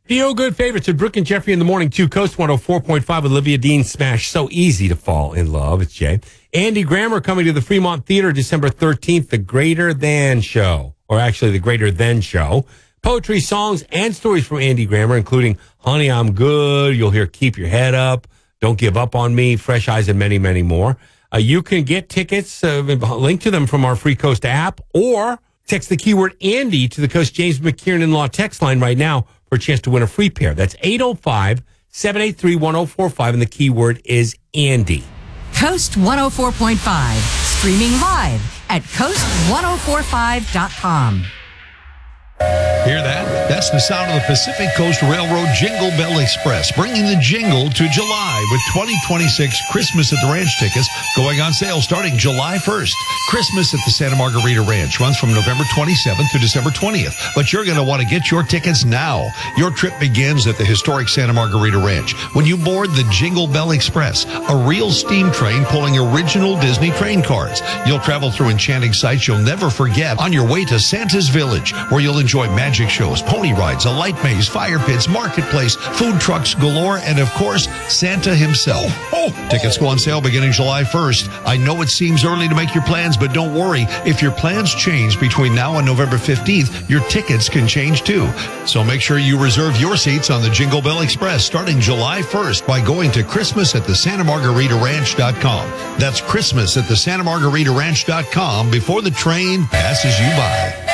Feel-good favorites with Brooke and Jeffrey in the morning, too. Coast 104.5, Olivia Dean smash. So easy to fall in love. It's Jay. Andy Grammer coming to the Fremont Theater December 13th, the Greater Than Show. Or actually, the Greater Than Show. Poetry, songs, and stories from Andy Grammer, including Honey, I'm Good. You'll hear Keep Your Head Up, Don't Give Up on Me, Fresh Eyes, and many, many more. You can get tickets, link to them from our Free Coast app, or text the keyword Andy to the Coast James McKiernan Law text line right now for a chance to win a free pair. That's 805-783-1045, and the keyword is Andy. Coast 104.5, streaming live at coast1045.com. Hear that? That's the sound of the Pacific Coast Railroad Jingle Bell Express, bringing the jingle to July with 2026 Christmas at the Ranch tickets going on sale starting July 1st. Christmas at the Santa Margarita Ranch runs from November 27th to December 20th, but you're going to want to get your tickets now. Your trip begins at the historic Santa Margarita Ranch when you board the Jingle Bell Express, a real steam train pulling original Disney train cars. You'll travel through enchanting sights you'll never forget on your way to Santa's Village, where you'll enjoy magic shows, pony rides, a light maze, fire pits, marketplace, food trucks galore, and of course, Santa himself. Tickets go on sale beginning July 1st. I know it seems early to make your plans, but don't worry. If your plans change between now and November 15th, your tickets can change too. So make sure you reserve your seats on the Jingle Bell Express starting July 1st by going to christmasatthesantamargaritaranch.com. That's christmasatthesantamargaritaranch.com before the train passes you by.